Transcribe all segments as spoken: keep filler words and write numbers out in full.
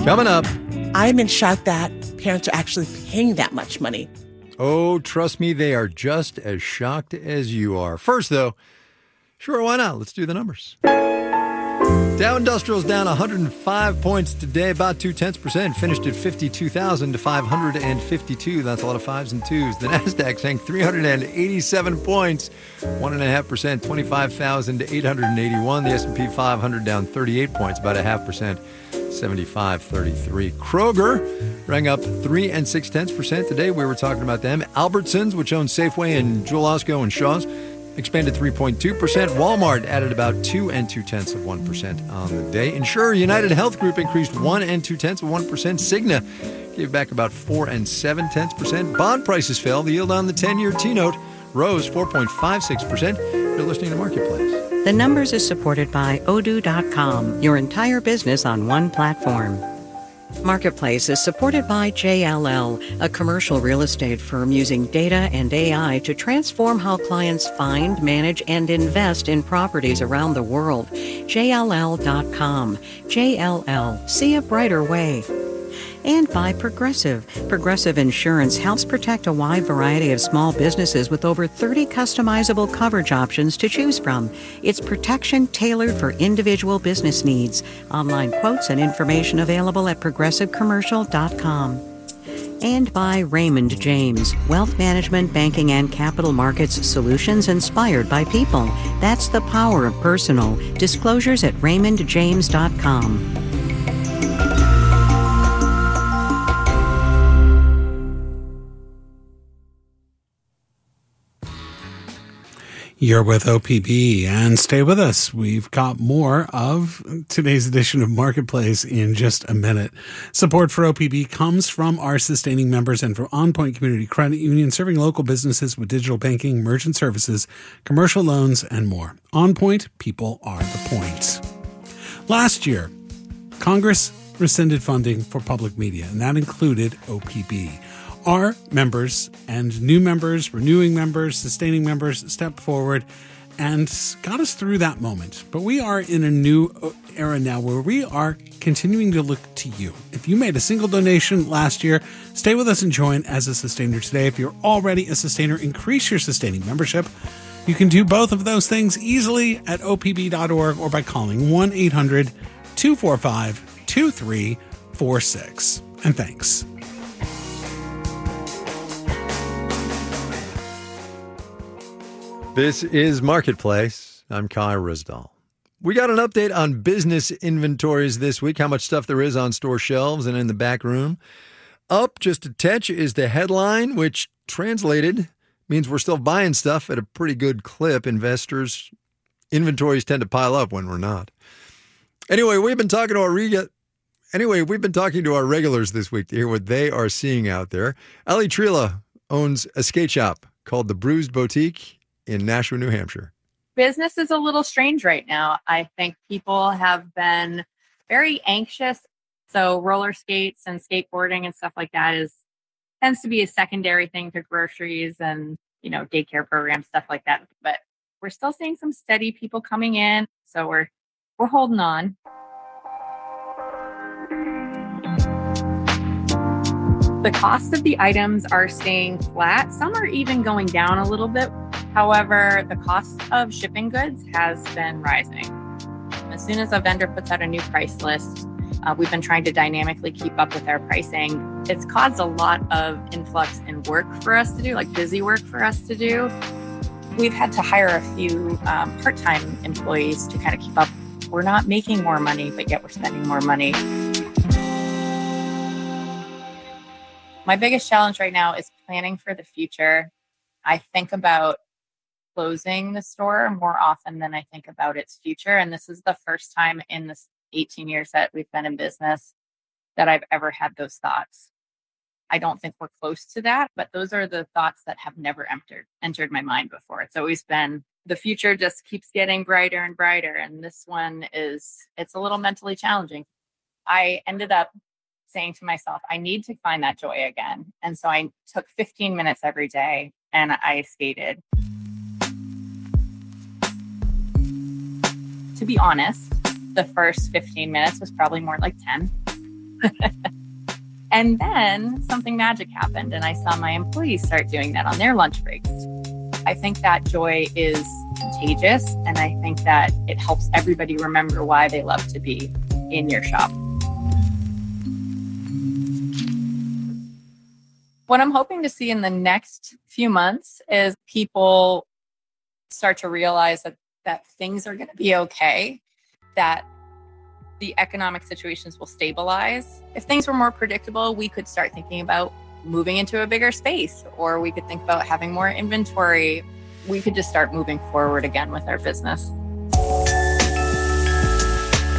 Coming up. I'm in shock that parents are actually paying that much money. Oh, trust me, they are just as shocked as you are. First, though, sure, why not? Let's do the numbers. Dow Industrial's down one hundred five points today, about two-tenths percent. Finished at fifty-two thousand five hundred fifty-two. That's a lot of fives and twos. The Nasdaq sank three hundred eighty-seven points, one point five percent, twenty-five thousand eight hundred eighty-one. The S and P five hundred down thirty-eight points, about a half percent, seventy-five thirty-three. Kroger rang up three and six tenths percent today. We were talking about them. Albertsons, which owns Safeway and Jewel Osco and Shaw's, expanded three point two percent. Walmart added about two and two tenths of one percent on the day. Insurer United Health Group increased one and two tenths of one percent. Cigna gave back about four and seven tenths percent. Bond prices fell. The yield on the ten-year T-note rose four point five six percent. You're listening to Marketplace. The Numbers is supported by Odoo dot com, your entire business on one platform. Marketplace is supported by J L L, a commercial real estate firm using data and A I to transform how clients find, manage, and invest in properties around the world. J L L dot com. J L L. See a brighter way. And by Progressive. Progressive Insurance helps protect a wide variety of small businesses with over thirty customizable coverage options to choose from. It's protection tailored for individual business needs. Online quotes and information available at progressive commercial dot com. And by Raymond James, wealth management, banking, and capital markets solutions inspired by people. That's the power of personal. Disclosures at raymond james dot com. You're with O P B, and stay with us. We've got more of today's edition of Marketplace in just a minute. Support for O P B comes from our sustaining members and from On Point Community Credit Union, serving local businesses with digital banking, merchant services, commercial loans, and more. On Point, people are the point. Last year, Congress rescinded funding for public media, and that included O P B. Our members and new members, renewing members, sustaining members stepped forward and got us through that moment. But we are in a new era now where we are continuing to look to you. If you made a single donation last year, stay with us and join as a sustainer today. If you're already a sustainer, increase your sustaining membership. You can do both of those things easily at O P B dot org or by calling one eight hundred two four five two three four six. And thanks. This is Marketplace. I'm Kai Risdall. We got an update on business inventories this week, how much stuff there is on store shelves and in the back room. Up just a touch is the headline, which translated means we're still buying stuff at a pretty good clip. Investors' inventories tend to pile up when we're not. Anyway, we've been talking to our reg- Anyway, we've been talking to our regulars this week to hear what they are seeing out there. Ali Trila owns a skate shop called The Bruised Boutique in Nashua, New Hampshire. Business is a little strange right now. I think people have been very anxious. So roller skates and skateboarding and stuff like that is tends to be a secondary thing to groceries and, you know, daycare programs, stuff like that. But we're still seeing some steady people coming in. So we're we're holding on. The cost of the items are staying flat. Some are even going down a little bit. However, the cost of shipping goods has been rising. As soon as a vendor puts out a new price list, uh, we've been trying to dynamically keep up with our pricing. It's caused a lot of influx in work for us to do, like busy work for us to do. We've had to hire a few um, part-time employees to kind of keep up. We're not making more money, but yet we're spending more money. My biggest challenge right now is planning for the future. I think about closing the store more often than I think about its future. And this is the first time in this eighteen years that we've been in business that I've ever had those thoughts. I don't think we're close to that, but those are the thoughts that have never entered entered my mind before. It's always been the future just keeps getting brighter and brighter. And this one is, it's a little mentally challenging. I ended up saying to myself, I need to find that joy again. And so I took fifteen minutes every day and I skated. To be honest, the first fifteen minutes was probably more like ten. And then something magic happened, and I saw my employees start doing that on their lunch breaks. I think that joy is contagious, and I think that it helps everybody remember why they love to be in your shop. What I'm hoping to see in the next few months is people start to realize that, that things are going to be okay, that the economic situations will stabilize. If things were more predictable, we could start thinking about moving into a bigger space, or we could think about having more inventory. We could just start moving forward again with our business.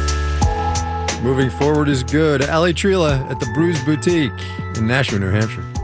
Moving forward is good. Ali Trela at the Brews Boutique in Nashua, New Hampshire.